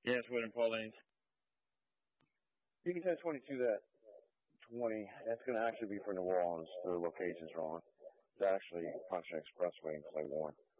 Yeah, it's William Pauline. You can send 22 that 20. That's going to actually be for New Orleans. The location's wrong. It's actually Punching Expressway in Clay Warren.